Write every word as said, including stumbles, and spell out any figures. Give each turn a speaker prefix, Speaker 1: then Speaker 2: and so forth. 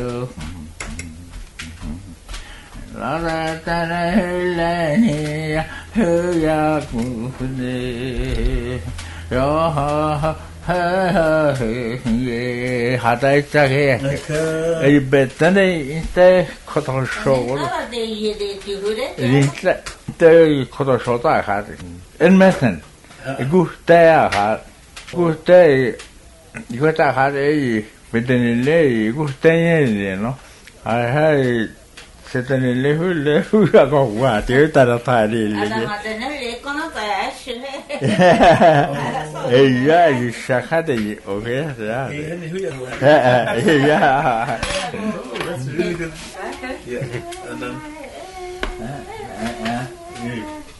Speaker 1: 라라따라라니 흐야구네 야하하하해 하다이짝해 이 베트네 인테 코토쇼고 인테 때 코토쇼다 하데 엔메슨 구스테야 구스테 이거다 하데 베트네레 구스테네 no ai se te ne le hu le hu ya ko wa te ta ra ta ri le
Speaker 2: ala ma te ne le ko no ta ash
Speaker 1: e ya i sha kha de i o ke ya
Speaker 3: e ne hu ya wa
Speaker 1: e ya
Speaker 3: that's really good yeah and then